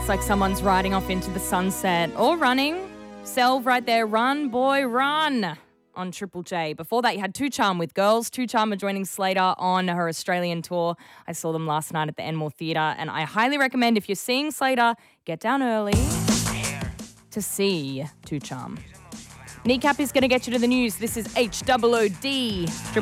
It's like someone's riding off into the sunset or running. Selv right there, Run Boy Run on Triple J. Before that, you had Two Charm with Girls. Two Charm are joining Slater on her Australian tour. I saw them last night at the Enmore Theatre, and I highly recommend if you're seeing Slater, get down early to see Two Charm. Kneecap is going to get you to the news. This is HOOD.